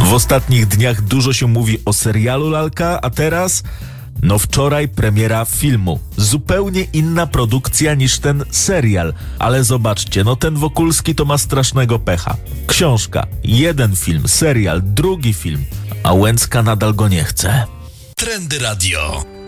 W ostatnich dniach dużo się mówi o serialu Lalka, a teraz... No wczoraj premiera filmu. Zupełnie inna produkcja niż ten serial. Ale zobaczcie, no ten Wokulski to ma strasznego pecha. Książka, jeden film, serial, drugi film, a Łęcka nadal go nie chce. Trendy Radio.